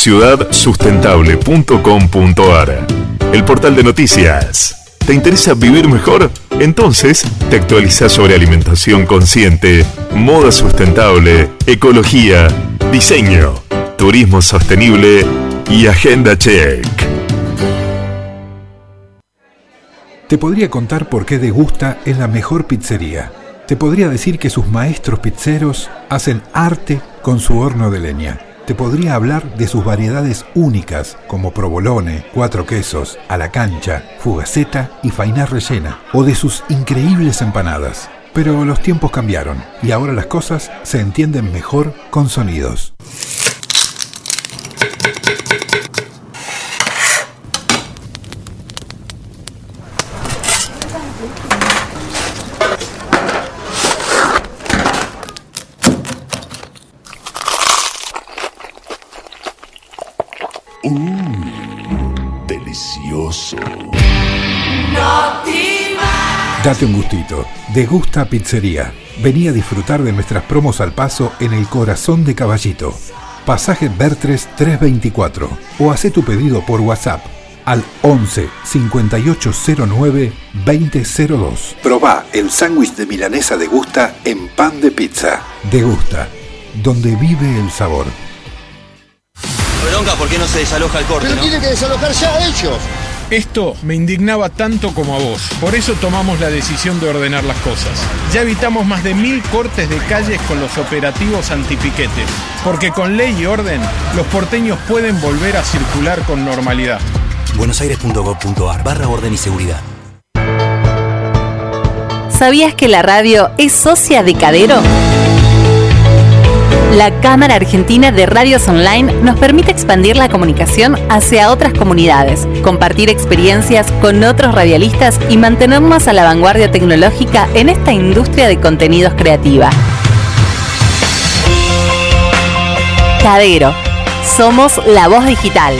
ciudadsustentable.com.ar, el portal de noticias. ¿Te interesa vivir mejor? Entonces, te actualizas sobre alimentación consciente, moda sustentable, ecología, diseño, turismo sostenible y agenda check. Te podría contar por qué Degusta es la mejor pizzería. Te podría decir que sus maestros pizzeros hacen arte con su horno de leña. Te podría hablar de sus variedades únicas como provolone, 4 quesos, a la cancha, fugaceta y fainá rellena, o de sus increíbles empanadas. Pero los tiempos cambiaron y ahora las cosas se entienden mejor con sonidos. Delicioso. Date un gustito. Degusta Pizzería. Vení a disfrutar de nuestras promos al paso en el corazón de Caballito. Pasaje Bertres 324. O hacé tu pedido por WhatsApp al 11 5809 2002. Probá el sándwich de milanesa Degusta en pan de pizza. Degusta, donde vive el sabor. Bronca, ¿por qué no se desaloja el corte? Pero ¿no? tiene que desalojar ya ellos. Esto me indignaba tanto como a vos. Por eso tomamos la decisión de ordenar las cosas. Ya evitamos más de 1000 cortes de calles con los operativos antipiquetes. Porque con ley y orden, los porteños pueden volver a circular con normalidad. buenosaires.gov.ar/orden y seguridad. ¿Sabías que la radio es socia de Cadero? La Cámara Argentina de Radios Online nos permite expandir la comunicación hacia otras comunidades, compartir experiencias con otros radialistas y mantenernos a la vanguardia tecnológica en esta industria de contenidos creativa. Cadero. Somos la voz digital.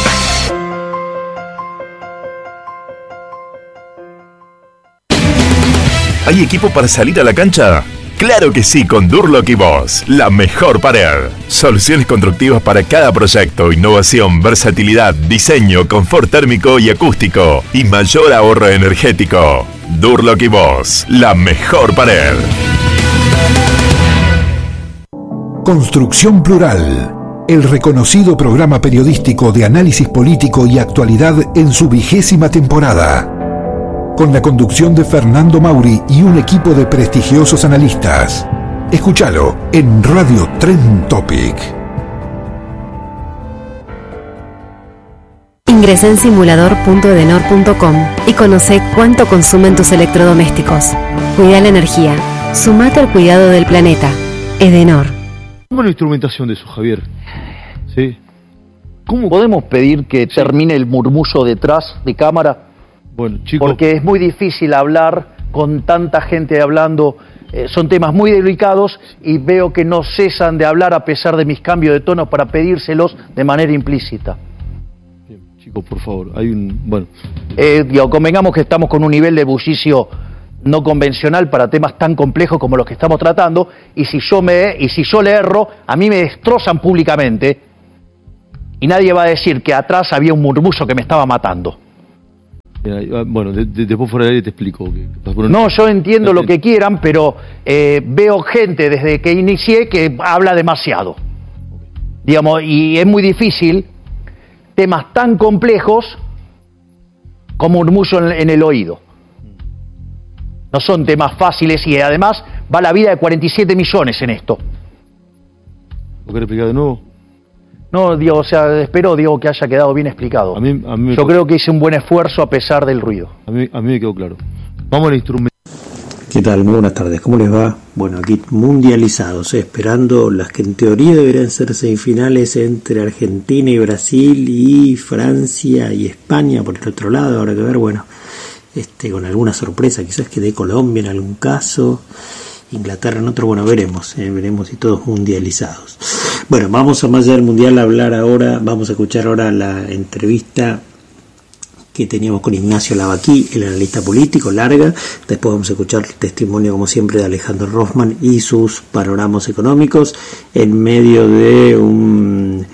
¿Hay equipo para salir a la cancha? ¡Claro que sí! Con Durlock y Boss, la mejor pared. Soluciones constructivas para cada proyecto, innovación, versatilidad, diseño, confort térmico y acústico y mayor ahorro energético. Durlock y Boss, la mejor pared. Construcción Plural, el reconocido programa periodístico de análisis político y actualidad en su 20ª temporada. Con la conducción de Fernando Mauri y un equipo de prestigiosos analistas. Escúchalo en Radio Trend Topic. Ingresá en simulador.edenor.com y conoce cuánto consumen tus electrodomésticos. Cuida la energía. Sumate al cuidado del planeta. Edenor. ¿Cómo es la instrumentación de eso, Javier? ¿Sí? ¿Cómo podemos pedir que termine el murmullo detrás de cámara? Bueno, chicos, porque es muy difícil hablar con tanta gente hablando, son temas muy delicados y veo que no cesan de hablar a pesar de mis cambios de tono para pedírselos de manera implícita. bien, chicos, por favor, hay un... Bueno, Convengamos que estamos con un nivel de bullicio no convencional para temas tan complejos como los que estamos tratando, y si yo le erro, a mí me destrozan públicamente y nadie va a decir que atrás había un murmullo que me estaba matando. bueno, después fuera de ahí te explico. No, yo entiendo lo que quieran, pero veo gente desde que inicié que habla demasiado. Digamos, y es muy difícil temas tan complejos como murmullo en el oído. No son temas fáciles y además va la vida de 47 millones en esto. ¿Lo querés explicar de nuevo? No, Diego, o sea, espero, Diego, que haya quedado bien explicado. Yo creo que hice un buen esfuerzo a pesar del ruido. A mí me quedó claro. Vamos al instrumento. ¿Qué tal? Muy buenas tardes. ¿Cómo les va? Bueno, aquí mundializados, esperando las que en teoría deberían ser semifinales entre Argentina y Brasil y Francia y España por el otro lado. Habrá que ver, bueno, con alguna sorpresa, quizás que de Colombia en algún caso, Inglaterra en otro, bueno, veremos y todos mundializados. Bueno, vamos a más allá del mundial a hablar ahora, vamos a escuchar ahora la entrevista que teníamos con Ignacio Lavaquí, el analista político, larga. Después vamos a escuchar el testimonio, como siempre, de Alejandro Rossman y sus panoramas económicos en medio de un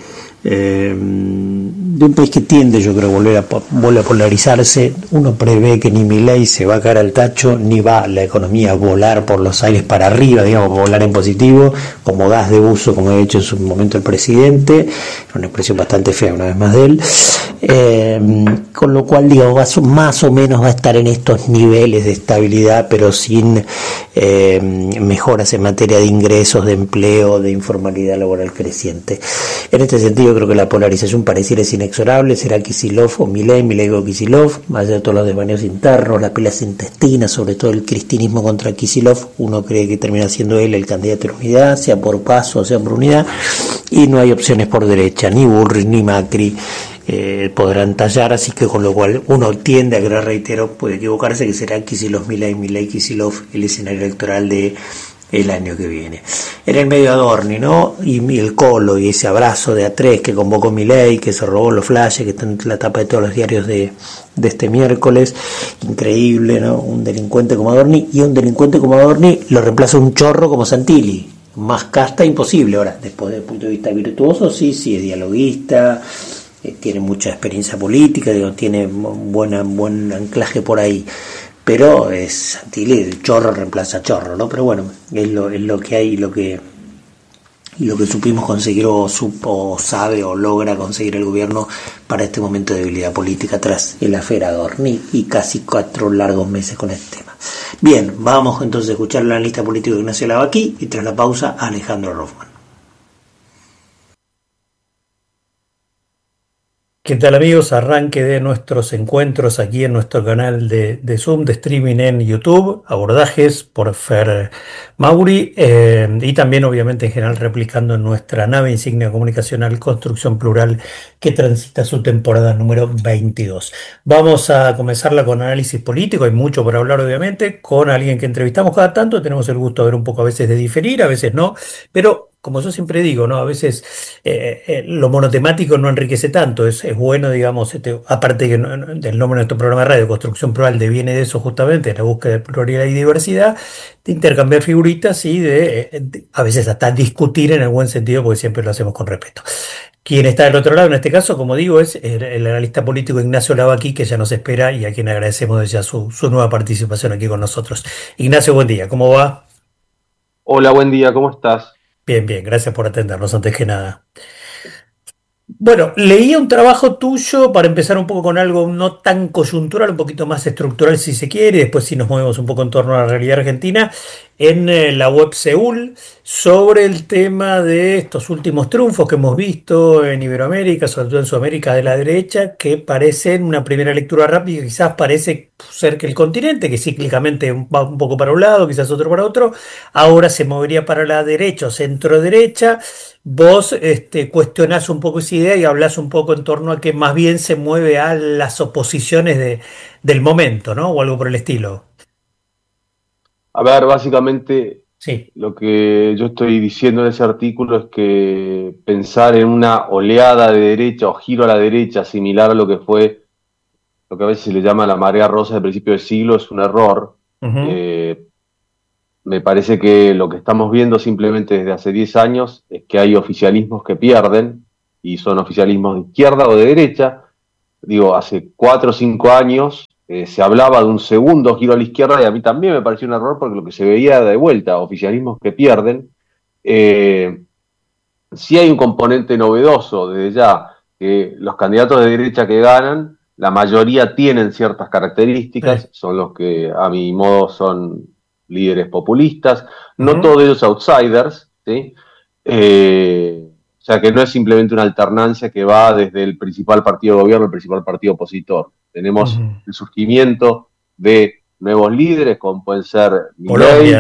de un país que tiende, yo creo, vuelve a polarizarse. Uno prevé que ni Milei se va a caer al tacho, ni va la economía a volar por los aires para arriba, digamos, volar en positivo, como gas de uso, como ha hecho en su momento el presidente, una expresión bastante fea una vez más de él. Con lo cual, digamos, más o menos va a estar en estos niveles de estabilidad, pero sin mejoras en materia de ingresos, de empleo, de informalidad laboral creciente. En este sentido, creo que la polarización pareciera es inexorable. Será Kicillof o Milei o Kicillof, más allá de todos los desvaneos internos, las peleas intestinas, sobre todo el cristinismo contra Kicillof. Uno cree que termina siendo él el candidato de la unidad, sea por Paso, sea por unidad, y no hay opciones por derecha, ni Bullrich ni Macri podrán tallar, así que con lo cual uno tiende a creer, reitero, puede equivocarse, que será Kicillof Milei Kicillof el escenario electoral de el año que viene. En el medio Adorni, ¿no? Y el colo y ese abrazo de A3 que convocó Milei, que se robó los flashes, que está en la tapa de todos los diarios de este miércoles, increíble, ¿no? Un delincuente como Adorni, y un delincuente como Adorni lo reemplaza un chorro como Santilli, más casta imposible. Ahora, después del punto de vista virtuoso, sí, es dialoguista, tiene mucha experiencia política, digo, tiene buen anclaje por ahí, pero es Santilli, el chorro reemplaza chorro, ¿no? Pero bueno, es lo que hay, y lo que supimos conseguir, o supo, o sabe, o logra conseguir el gobierno para este momento de debilidad política tras el afera Adorni y casi 4 largos meses con este tema. Bien, vamos entonces a escuchar la analista político de Ignacio Lavaquí y tras la pausa Alejandro Rothman. ¿Qué tal, amigos? Arranque de nuestros encuentros aquí en nuestro canal de Zoom, de streaming en YouTube, abordajes por Fer Mauri, y también obviamente en general replicando en nuestra nave insignia comunicacional Construcción Plural, que transita su temporada número 22. Vamos a comenzarla con análisis político, hay mucho por hablar obviamente, con alguien que entrevistamos cada tanto, tenemos el gusto de ver un poco a veces de diferir, a veces no, pero como yo siempre digo, ¿no? A veces lo monotemático no enriquece tanto, es bueno, digamos, aparte que del nombre de nuestro programa de radio, Construcción Plural, deviene de eso justamente, la búsqueda de pluralidad y diversidad, de intercambiar figuritas y a veces hasta discutir en el buen sentido, porque siempre lo hacemos con respeto. Quien está del otro lado, en este caso, como digo, es el analista político Ignacio Lavaquí, que ya nos espera y a quien agradecemos desde ya su nueva participación aquí con nosotros. Ignacio, buen día, ¿cómo va? Hola, buen día, ¿cómo estás? Bien, gracias por atendernos antes que nada. Bueno, leía un trabajo tuyo para empezar un poco con algo no tan coyuntural, un poquito más estructural si se quiere, y después si nos movemos un poco en torno a la realidad argentina, en la web Seúl, sobre el tema de estos últimos triunfos que hemos visto en Iberoamérica, sobre todo en Sudamérica de la derecha, que parecen una primera lectura rápida, quizás parece ser que el continente, que cíclicamente va un poco para un lado, quizás otro para otro, ahora se movería para la derecha o centro derecha. Vos cuestionás un poco esa idea y hablás un poco en torno a que más bien se mueve a las oposiciones del momento, ¿no? O algo por el estilo. A ver, básicamente Sí. lo que yo estoy diciendo en ese artículo es que pensar en una oleada de derecha o giro a la derecha similar a lo que fue, lo que a veces se le llama la marea rosa del principio del siglo, es un error. Me parece que lo que estamos viendo simplemente desde hace 10 años es que hay oficialismos que pierden, y son oficialismos de izquierda o de derecha. Digo, hace 4 o 5 años se hablaba de un segundo giro a la izquierda, y a mí también me pareció un error, porque lo que se veía de vuelta, oficialismos que pierden. Sí hay un componente novedoso desde ya, que los candidatos de derecha que ganan, la mayoría tienen ciertas características, son los que a mi modo son líderes populistas, no todos ellos outsiders, ¿sí? O sea que no es simplemente una alternancia que va desde el principal partido de gobierno al principal partido opositor. Tenemos el surgimiento de nuevos líderes, como pueden ser Milei,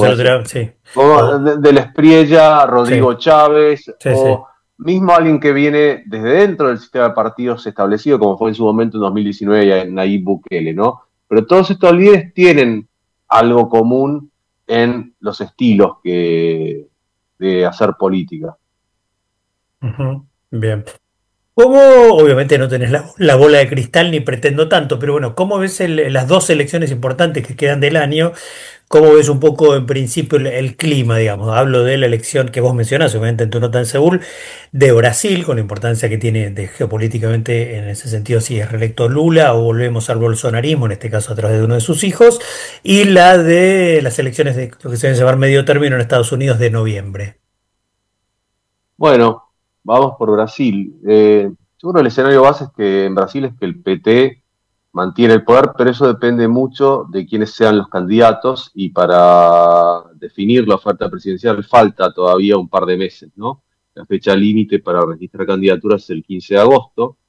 de la Espriella, Rodrigo Chávez, mismo alguien que viene desde dentro del sistema de partidos establecido, como fue en su momento en 2019 Nayib Bukele, ¿no? Pero todos estos líderes tienen algo común en los estilos de hacer política. Bien. ¿Cómo, obviamente no tenés la bola de cristal ni pretendo tanto, pero bueno, ¿cómo ves las dos elecciones importantes que quedan del año? ¿Cómo ves un poco en principio el clima, digamos? Hablo de la elección que vos mencionás, obviamente en tu nota en Seúl, de Brasil, con la importancia que tiene geopolíticamente en ese sentido, si es reelecto Lula o volvemos al bolsonarismo, en este caso a través de uno de sus hijos, y la de las elecciones de lo que se van a llamar medio término en Estados Unidos de noviembre. Bueno, vamos por Brasil. Yo creo que el escenario base es que en Brasil es que el PT mantiene el poder, pero eso depende mucho de quiénes sean los candidatos y para definir la oferta presidencial falta todavía un par de meses, ¿no? La fecha límite para registrar candidaturas es el 15 de agosto.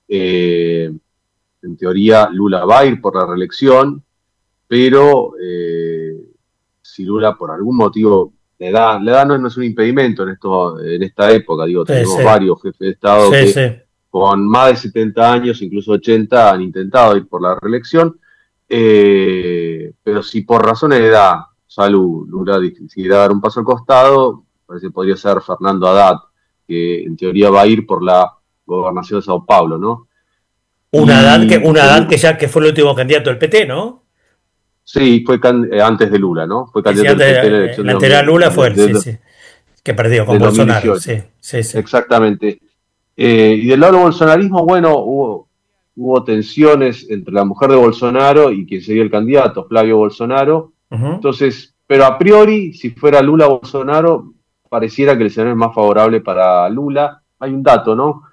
En teoría Lula va a ir por la reelección, pero si Lula por algún motivo la edad no es un impedimento en esta época, digo, tenemos varios jefes de Estado que con más de 70 años, incluso 80, han intentado ir por la reelección, pero si por razones de edad, salud, Lula decidiera dar un paso al costado, parece que podría ser Fernando Haddad, que en teoría va a ir por la gobernación de Sao Paulo, ¿no? Haddad que fue el último candidato del PT, ¿no? Sí, fue antes de Lula, ¿no? Fue candidato del PT en la elección de anterior a Lula fue sí, que perdió con Bolsonaro. Sí. Exactamente. Y del lado del bolsonarismo, bueno, hubo tensiones entre la mujer de Bolsonaro y quien sería el candidato, Flavio Bolsonaro. Entonces, pero a priori, si fuera Lula o Bolsonaro, pareciera que el escenario es más favorable para Lula. Hay un dato, ¿no?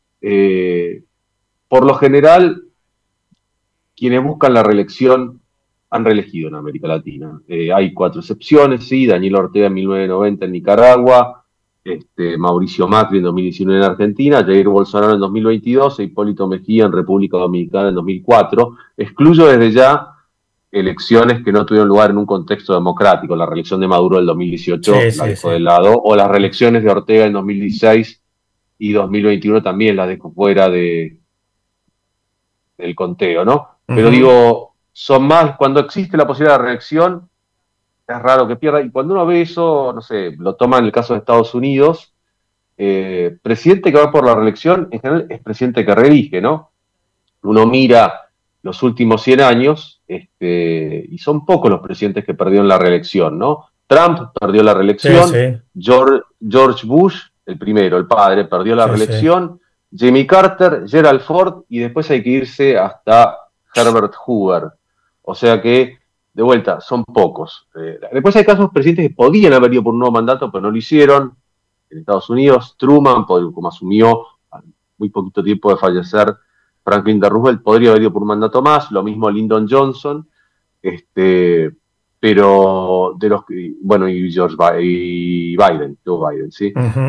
Por lo general, quienes buscan la reelección han reelegido en América Latina. Hay 4 excepciones, sí, Daniel Ortega en 1990 en Nicaragua, Mauricio Macri en 2019 en Argentina, Jair Bolsonaro en 2022 e Hipólito Mejía en República Dominicana en 2004. Excluyo desde ya elecciones que no tuvieron lugar en un contexto democrático. La reelección de Maduro del 2018 la dejó de lado, o las reelecciones de Ortega en 2016 y 2021 también las dejó fuera del conteo, ¿no? Pero digo, son más, cuando existe la posibilidad de reelección, es raro que pierda, y cuando uno ve eso, no sé, lo toma en el caso de Estados Unidos, presidente que va por la reelección, en general es presidente que reelige, ¿no? Uno mira los últimos 100 años, y son pocos los presidentes que perdieron la reelección, ¿no? Trump perdió la reelección, George Bush, el primero, el padre, perdió la reelección, Jimmy Carter, Gerald Ford, y después hay que irse hasta Herbert Hoover. O sea que, de vuelta, son pocos. Después hay casos de presidentes que podían haber ido por un nuevo mandato, pero no lo hicieron. En Estados Unidos, Truman, como asumió a muy poquito tiempo de fallecer Franklin D. Roosevelt, podría haber ido por un mandato más. Lo mismo Lyndon Johnson. Pero de los que, bueno, y Biden, Joe Biden, ¿sí?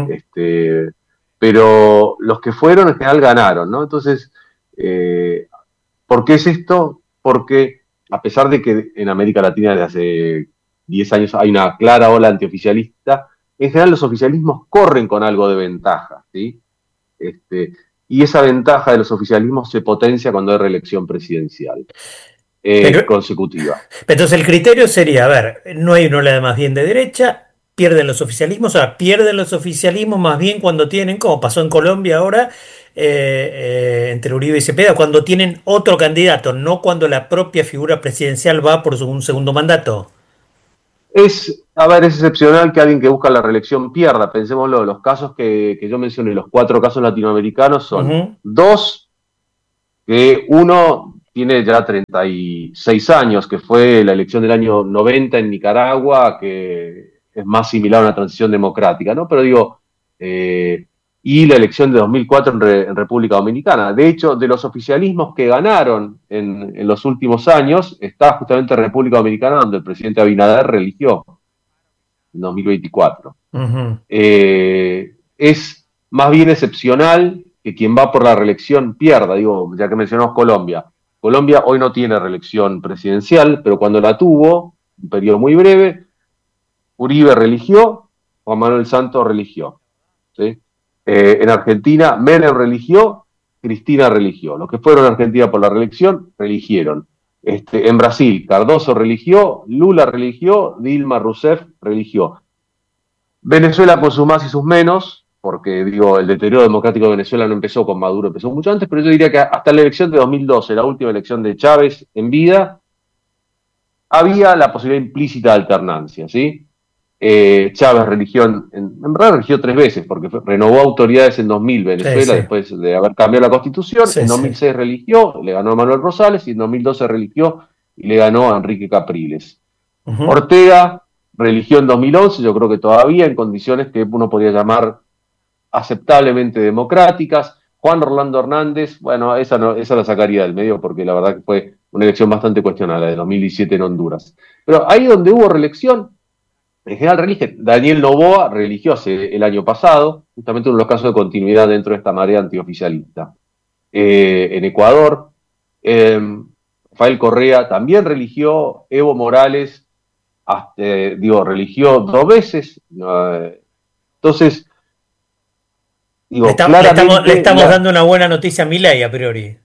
Pero los que fueron en general ganaron, ¿no? Entonces, ¿por qué es esto? Porque a pesar de que en América Latina desde hace 10 años hay una clara ola antioficialista, en general los oficialismos corren con algo de ventaja, ¿sí? Y esa ventaja de los oficialismos se potencia cuando hay reelección presidencial consecutiva. Entonces el criterio sería, a ver, no hay una ola más bien de derecha, pierden los oficialismos, pierden los oficialismos más bien cuando tienen, como pasó en Colombia ahora, entre Uribe y Cepeda, cuando tienen otro candidato, no cuando la propia figura presidencial va por un segundo mandato. Es excepcional que alguien que busca la reelección pierda. Pensémoslo, los casos que yo mencioné, los 4 casos latinoamericanos son 2, que uno tiene ya 36 años, que fue la elección del año 90 en Nicaragua, que es más similar a una transición democrática, ¿no? Pero digo, y la elección de 2004 en República Dominicana. De hecho, de los oficialismos que ganaron en los últimos años, está justamente República Dominicana, donde el presidente Abinader reeligió en 2024. Es más bien excepcional que quien va por la reelección pierda, digo, ya que mencionamos Colombia. Colombia hoy no tiene reelección presidencial, pero cuando la tuvo, un periodo muy breve, Uribe reeligió, Juan Manuel Santos reeligió, ¿sí? En Argentina, Menem reeligió, Cristina reeligió. Los que fueron a Argentina por la reelección, reeligieron. En Brasil, Cardoso reeligió, Lula reeligió, Dilma Rousseff reeligió. Venezuela con sus más y sus menos, porque digo, el deterioro democrático de Venezuela no empezó con Maduro, empezó mucho antes, pero yo diría que hasta la elección de 2012, la última elección de Chávez en vida, había la posibilidad implícita de alternancia, ¿sí? Chávez en verdad religió 3 veces, porque renovó autoridades en 2000 Venezuela, Sí, sí. después de haber cambiado la constitución, Sí, en sí. 2006 religió, le ganó a Manuel Rosales, y en 2012 religió y le ganó a Enrique Capriles. Ujú. Ortega religió en 2011, yo creo que todavía en condiciones que uno podría llamar aceptablemente democráticas. Juan Orlando Hernández, bueno, esa la sacaría del medio porque la verdad que fue una elección bastante cuestionada, la de 2017 en Honduras. Pero ahí donde hubo reelección, en general relige. Daniel Noboa religió el año pasado, justamente uno de los casos de continuidad dentro de esta marea antioficialista. En Ecuador, Rafael Correa también religió, Evo Morales, religió 2 veces. Entonces, digo, Le estamos dando una buena noticia a Milei a priori.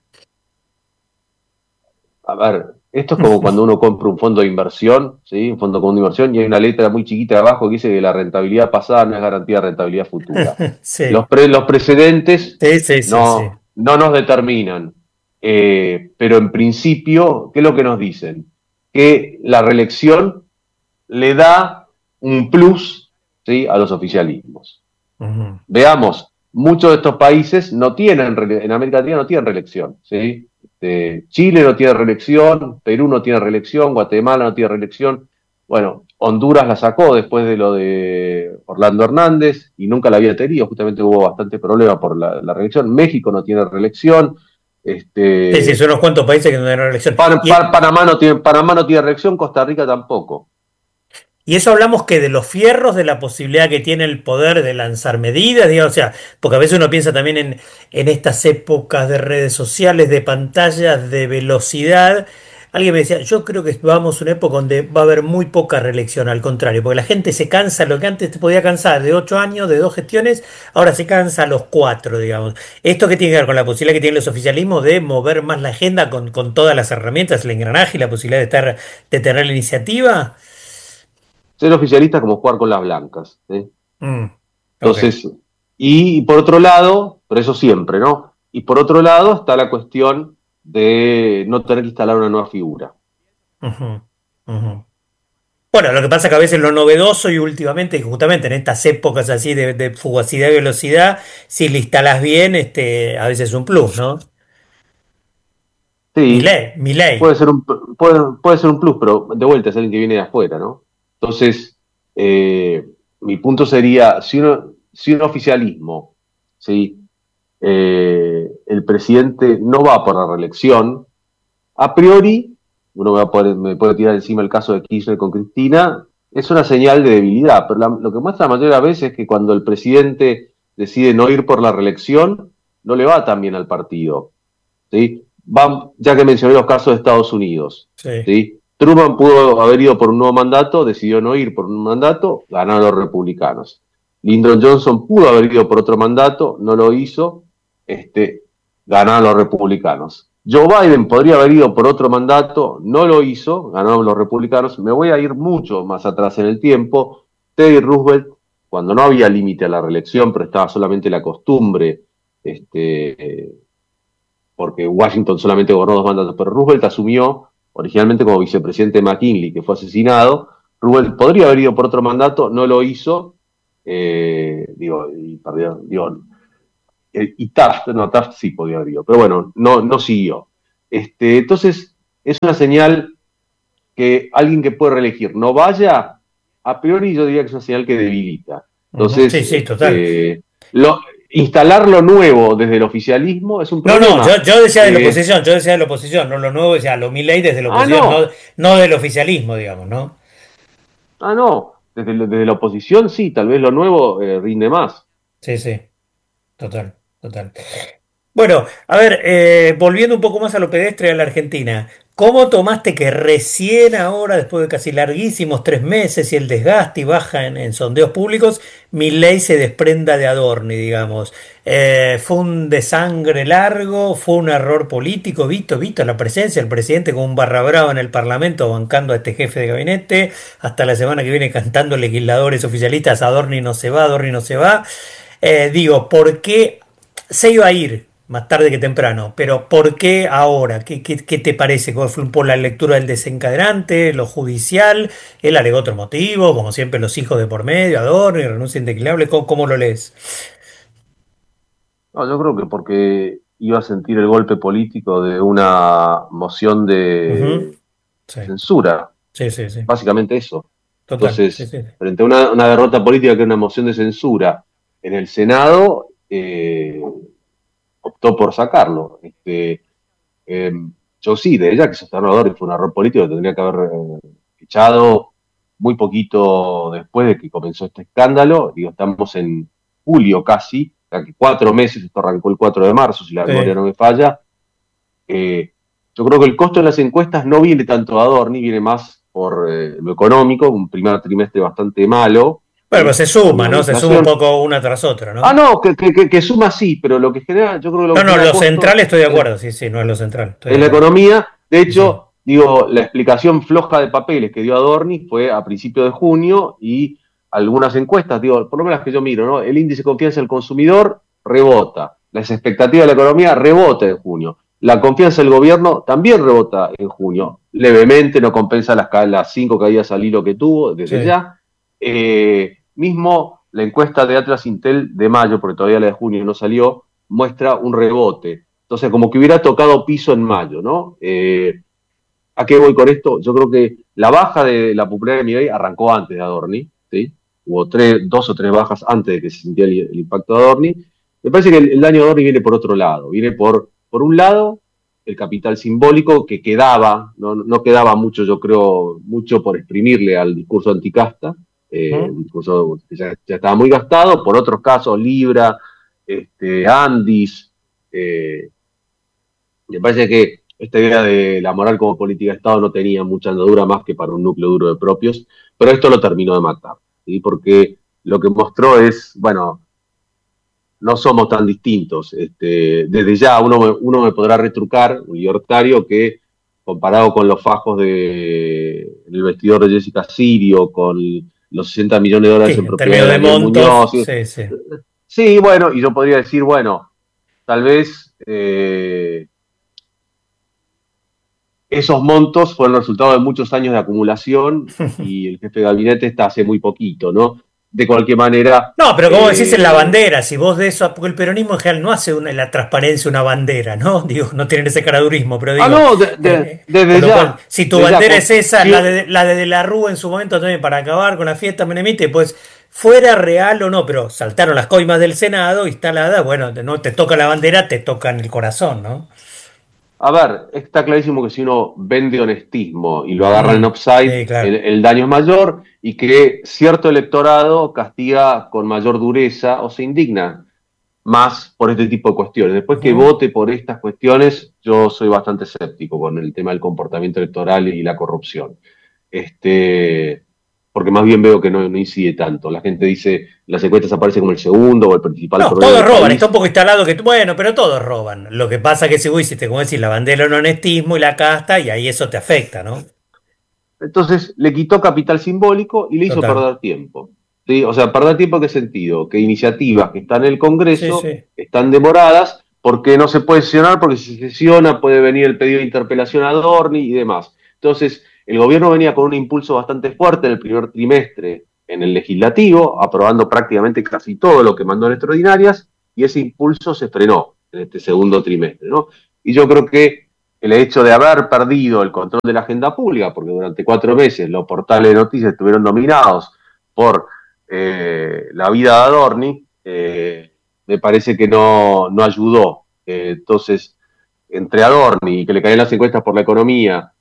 A ver, esto es como cuando uno compra un fondo de inversión, ¿sí? Un fondo común de inversión, y hay una letra muy chiquita de abajo que dice que la rentabilidad pasada no es garantía de rentabilidad futura. Sí. Los precedentes Sí. no nos determinan. Pero en principio, ¿qué es lo que nos dicen? Que la reelección le da un plus, ¿sí?, a los oficialismos. Ujú. Veamos, muchos de estos países en América Latina no tienen reelección, ¿sí? Chile no tiene reelección, Perú no tiene reelección, Guatemala no tiene reelección. Bueno, Honduras la sacó después de lo de Orlando Hernández y nunca la había tenido, justamente hubo bastante problema por la reelección. México no tiene reelección. Sí, son unos cuantos países que no tienen reelección. Panamá no tiene reelección, Costa Rica tampoco. Y eso hablamos que de los fierros, de la posibilidad que tiene el poder de lanzar medidas, digamos, o sea, porque a veces uno piensa también en estas épocas de redes sociales, de pantallas, de velocidad. Alguien me decía, yo creo que vamos a una época donde va a haber muy poca reelección, al contrario, porque la gente se cansa, lo que antes te podía cansar de 8 años, de 2 gestiones, ahora se cansa a los 4, digamos. ¿Esto qué tiene que ver con la posibilidad que tienen los oficialismos de mover más la agenda con todas las herramientas, el engranaje y la posibilidad de tener la iniciativa? Ser oficialista es como jugar con las blancas, ¿sí? Entonces, Okay. y por otro lado, pero eso siempre, ¿no? Y por otro lado está la cuestión de no tener que instalar una nueva figura. Ujú. Bueno, lo que pasa es que a veces lo novedoso y últimamente, justamente en estas épocas así de fugacidad y velocidad, si le instalas bien, a veces es un plus, ¿no? Sí, Milei. puede ser un plus, pero de vuelta es alguien que viene de afuera, ¿no? Entonces, mi punto sería, si un oficialismo, ¿sí?, el presidente no va por la reelección, a priori, uno me puede tirar encima el caso de Kirchner con Cristina, es una señal de debilidad, pero lo que muestra la mayoría de las veces es que cuando el presidente decide no ir por la reelección, no le va tan bien al partido, ¿sí? Ya que mencioné los casos de Estados Unidos, Sí. ¿sí? Truman pudo haber ido por un nuevo mandato, decidió no ir por un mandato, ganaron los republicanos. Lyndon Johnson pudo haber ido por otro mandato, no lo hizo, ganaron los republicanos. Joe Biden podría haber ido por otro mandato, no lo hizo, ganaron los republicanos. Me voy a ir mucho más atrás en el tiempo. Teddy Roosevelt, cuando no había límite a la reelección, pero estaba solamente la costumbre, porque Washington solamente gobernó 2 mandatos, pero Roosevelt asumió originalmente como vicepresidente de McKinley, que fue asesinado. Roosevelt podría haber ido por otro mandato, no lo hizo, y perdió, y Taft sí podía haber ido, pero bueno, no siguió. Entonces, es una señal que alguien que puede reelegir no vaya, a priori yo diría que es una señal que debilita. Entonces, Sí, total. instalar lo nuevo desde el oficialismo es un problema. No, yo decía de la oposición, no lo nuevo, decía lo Milei desde la oposición, no del oficialismo, digamos, ¿no? No, desde la oposición sí, tal vez lo nuevo rinde más. Sí, total. Bueno, a ver, volviendo un poco más a lo pedestre de la Argentina, ¿cómo tomaste que recién ahora, después de casi larguísimos 3 meses y el desgaste y baja en sondeos públicos, Milei se desprenda de Adorni, digamos? ¿Fue un desangre largo? ¿Fue un error político? ¿Visto la presencia del presidente como un barra brava en el Parlamento bancando a este jefe de gabinete? Hasta la semana que viene cantando legisladores oficialistas, Adorni no se va, Adorni no se va. Digo, ¿por qué se iba a ir más tarde que temprano? Pero ¿por qué ahora? ¿Qué te parece? ¿Fue por la lectura del desencadenante, lo judicial? Él alegó otro motivo, como siempre los hijos de por medio, Adorno y renuncia indeclinable. ¿Cómo lo lees? No, yo creo que porque iba a sentir el golpe político de una moción Ujú. de Sí, censura, sí, sí, sí. básicamente eso. Total, sí, Entonces, sí. frente a una derrota política que era una moción de censura en el Senado, optó por sacarlo. Eh, yo sí, de ella que sostenedor y fue un error político, lo tendría que haber echado muy poquito después de que comenzó este escándalo. Digo, estamos en julio casi, o sea que 4 meses, esto arrancó el 4 de marzo, si la memoria Sí. no me falla. Yo creo que el costo de las encuestas no viene tanto de Adorni, viene más por lo económico, un primer trimestre bastante malo, Bueno, pero en se suma, términos de ¿no? Se suma un inflación. poco una tras otra, Ah, ¿no? no, que suma sí, pero lo que genera, yo creo que lo No, que no, genera lo costo central estoy de acuerdo, sí, sí, no es lo central, estoy de en la acuerdo. economía. De Sí, sí. hecho, digo, la explicación floja de papeles que dio Adorni fue a principios de junio y algunas encuestas, digo, por lo menos las que yo miro, ¿no? El índice de confianza del consumidor rebota, las expectativas de la economía rebota en junio, la confianza del gobierno también rebota en junio, levemente, no compensa las 5 caídas al hilo que tuvo desde Sí. ya. Mismo la encuesta de Atlas Intel de mayo, porque todavía la de junio no salió, muestra un rebote. Entonces, como que hubiera tocado piso en mayo, ¿no? ¿A qué voy con esto? Yo creo que la baja de la popularidad de Milei arrancó antes de Adorni, ¿sí? Hubo 2 o 3 bajas antes de que se sintiera el impacto de Adorni. Me parece que el daño de Adorni viene por otro lado. Viene por un lado, el capital simbólico que quedaba, no quedaba mucho, yo creo, mucho por exprimirle al discurso anticasta, un ¿Mm? discurso que ya estaba muy gastado. Por otros casos, Libra, Andis, eh, me parece que esta idea de la moral como política de Estado no tenía mucha andadura más que para un núcleo duro de propios, pero esto lo terminó de matar, ¿sí? Porque lo que mostró es, bueno, no somos tan distintos. Desde ya uno me podrá retrucar, un libertario, que comparado con los fajos el vestidor de Jessica Sirio, con los 60 millones de Sí, dólares en en propiedad términos de de Daniel montos, Muñoz. sí, sí. Sí, bueno, y yo podría decir, bueno, tal vez esos montos fueron el resultado de muchos años de acumulación y el jefe de gabinete está hace muy poquito, ¿no? De cualquier manera, No, pero como decís en la bandera, si vos de eso, porque el peronismo en general no hace la transparencia una bandera, ¿no? Digo, no tienen ese caradurismo, pero digo, no, con desde lo cual, ya, si tu desde ya, bandera es esa, sí, la de la Rúa en su momento también para acabar con la fiesta menemite, pues fuera real o no, pero saltaron las coimas del Senado instaladas, bueno, no te toca la bandera, te toca en el corazón, ¿no? a ver, está clarísimo que si uno vende honestismo y lo agarra en Sí, offside, claro. el daño es mayor y que cierto electorado castiga con mayor dureza o se indigna más por este tipo de cuestiones. Después que Ujú. vote por estas cuestiones, yo soy bastante escéptico con el tema del comportamiento electoral y la corrupción. Porque más bien veo que no incide tanto. La gente dice, las encuestas aparecen como el segundo o el principal No, problema todos del roban, está un país. poco instalado que, bueno, pero todos roban. Lo que pasa es que si vos hiciste, como decís, la bandera del honestismo y la casta, y ahí eso te afecta, ¿no? Entonces le quitó capital simbólico y le hizo Total. perder tiempo. ¿Sí? O sea, perder tiempo en qué sentido? Que iniciativas que están en el Sí, Congreso sí. están demoradas porque no se puede sesionar, porque si se sesiona puede venir el pedido de interpelación a Adorni y demás. Entonces, el gobierno venía con un impulso bastante fuerte en el primer trimestre en el legislativo, aprobando prácticamente casi todo lo que mandó en extraordinarias, y ese impulso se frenó en este segundo trimestre, ¿no? Y yo creo que el hecho de haber perdido el control de la agenda pública, porque durante 4 meses los portales de noticias estuvieron dominados por la vida de Adorni, me parece que no ayudó. Entonces, entre Adorni y que le caían las encuestas por la economía,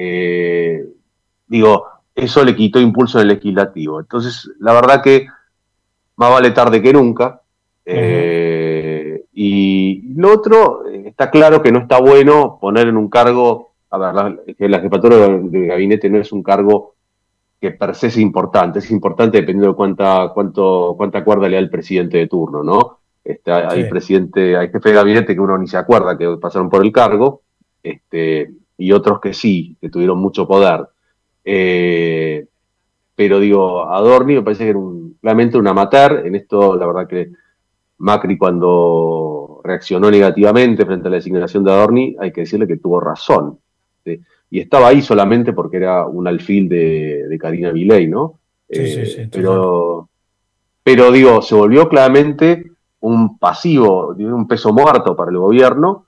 digo, eso le quitó impulso en el legislativo. Entonces, la verdad que más vale tarde que nunca. Ujú. Y lo otro, está claro que no está bueno poner en un cargo, a ver, que la jefatura de gabinete no es un cargo que per se es importante dependiendo de cuánta cuerda le da el presidente de turno, ¿no? Sí. Hay jefe de gabinete que uno ni se acuerda que pasaron por el cargo, y otros que sí, que tuvieron mucho poder. Eh, pero digo, Adorni me parece que era realmente un amateur, en esto la verdad que Macri, cuando reaccionó negativamente frente a la designación de Adorni, hay que decirle que tuvo razón, ¿sí? Y estaba ahí solamente porque era un alfil de Karina Milei, ¿no? Sí. Pero digo, se volvió claramente un pasivo, un peso muerto para el gobierno.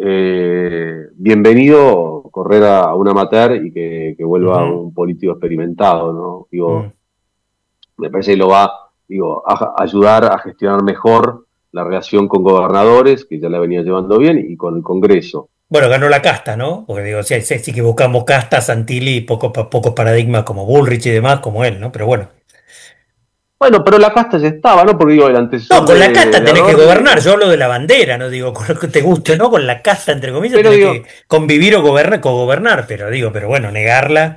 Bienvenido correr a un amateur y que vuelva un político experimentado, ¿no? Digo, me parece que lo va, a ayudar a gestionar mejor la relación con gobernadores, que ya la venía llevando bien, y con el Congreso. Bueno, ganó la casta, ¿no? Porque digo, sí que buscamos casta, Santilli, pocos paradigmas como Bullrich y demás, como él, ¿no? Pero bueno. Bueno, pero la casta ya estaba, ¿no? Porque digo, el antecesor. No, con la casta de tenés que Adorni, gobernar. Yo hablo de la bandera, no digo con lo que te guste, ¿no? Con la casta, entre comillas, pero tenés que convivir o cogobernar, pero bueno, negarla.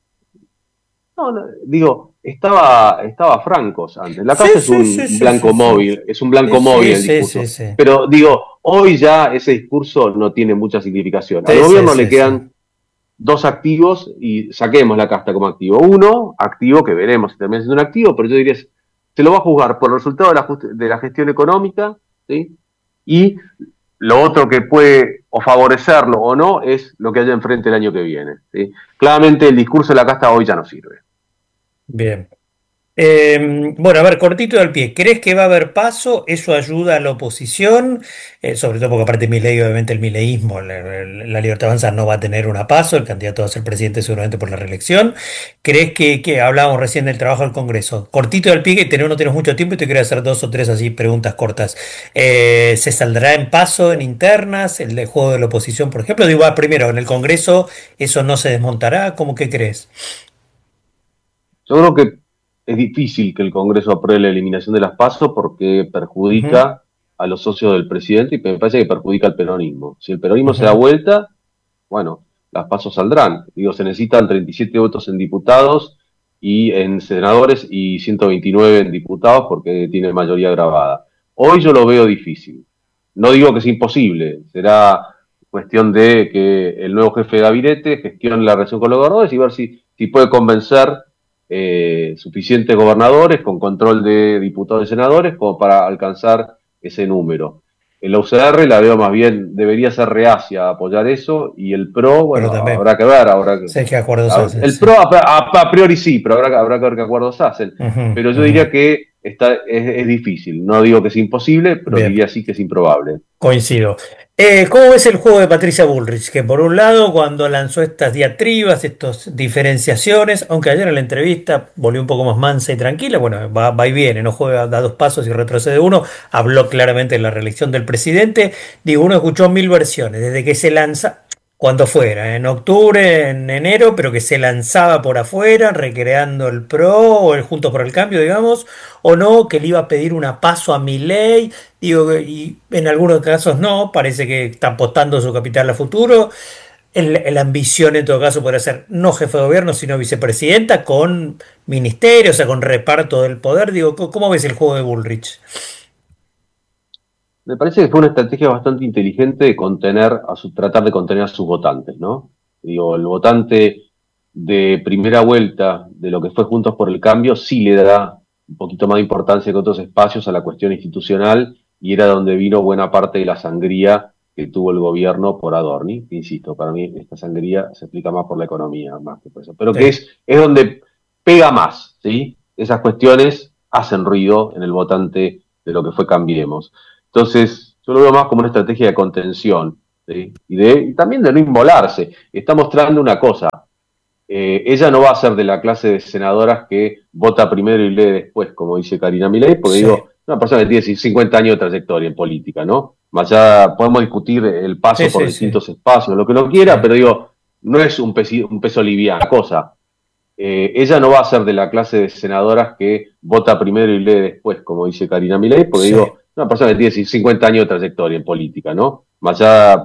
No, estaba Francos antes. La casta es un blanco móvil, es un blanco móvil el discurso. Sí. Pero digo, hoy ya ese discurso no tiene mucha significación. Al gobierno le quedan dos activos y saquemos la casta como activo. Uno, activo que veremos si termina siendo un activo, pero yo diría, se lo va a juzgar por el resultado de la gestión económica, ¿sí? Y lo otro que puede o favorecerlo o no es lo que haya enfrente el año que viene, ¿sí? Claramente el discurso de la casta hoy ya no sirve. Bien. Bueno, a ver, cortito del pie. ¿Crees que va a haber paso? ¿Eso ayuda a la oposición? Sobre todo porque aparte de Milei, obviamente el mileísmo, la Libertad Avanza no va a tener una paso, el candidato va a ser presidente seguramente por la reelección. ¿Crees que hablábamos recién del trabajo del Congreso? Cortito del pie, que no tenemos mucho tiempo y te quiero hacer 2 o 3 así preguntas cortas. ¿Se saldrá en paso, en internas, el de juego de la oposición, por ejemplo? Digo, primero, en el Congreso, ¿eso no se desmontará? ¿Cómo que crees? Yo creo que es difícil que el Congreso apruebe la eliminación de las PASO porque perjudica a los socios del presidente y me parece que perjudica al peronismo. Si el peronismo se da vuelta, bueno, las PASO saldrán. Digo, se necesitan 37 votos en diputados y en senadores y 129 en diputados porque tiene mayoría grabada. Hoy yo lo veo difícil. No digo que es imposible, será cuestión de que el nuevo jefe de gabinete gestione la relación con los gobernadores y ver si puede convencer suficientes gobernadores con control de diputados y senadores como para alcanzar ese número. En la UCR la veo más bien, debería ser reacia a apoyar eso, y el PRO, bueno, habrá que ver. Sé qué acuerdos hacen. El PRO a priori sí, pero habrá que ver qué acuerdos hacen. Pero yo diría que es difícil, no digo que es imposible, pero diría sí que es improbable. Coincido. ¿Cómo ves el juego de Patricia Bullrich? Que por un lado, cuando lanzó estas diatribas, estas diferenciaciones, aunque ayer en la entrevista volvió un poco más mansa y tranquila, bueno, va y viene, no juega, da 2 pasos y retrocede 1, habló claramente de la reelección del presidente. Digo, uno escuchó 1000 versiones, desde que se lanza, cuando fuera, en octubre, en enero, pero que se lanzaba por afuera, recreando el PRO o el Juntos por el Cambio, digamos, o no, que le iba a pedir una paso a Milei, digo, y en algunos casos no, parece que está apostando su capital a futuro. La ambición en todo caso podría ser no jefe de gobierno, sino vicepresidenta, con ministerio, o sea, con reparto del poder. Digo, ¿cómo ves el juego de Bullrich? Me parece que fue una estrategia bastante inteligente de tratar de contener a sus votantes, ¿no? Digo, el votante de primera vuelta de lo que fue Juntos por el Cambio sí le da un poquito más de importancia que otros espacios a la cuestión institucional, y era donde vino buena parte de la sangría que tuvo el gobierno por Adorni. Insisto, para mí esta sangría se explica más por la economía, más que por eso. Pero que es donde pega más, ¿sí? Esas cuestiones hacen ruido en el votante de lo que fue Cambiemos. Entonces, yo lo veo más como una estrategia de contención, ¿sí? Y también de no inmolarse. Está mostrando una cosa. Ella no va a ser de la clase de senadoras que vota primero y lee después, como dice Karina Milei, porque digo, una persona que tiene 50 años de trayectoria en política, ¿no? Más allá podemos discutir el paso por distintos espacios, lo que uno quiera, pero digo, no es un peso liviano. Cosa, ella no va a ser de la clase de senadoras que vota primero y lee después, como dice Karina Milei, porque digo, una persona que tiene 50 años de trayectoria en política, ¿no? Más allá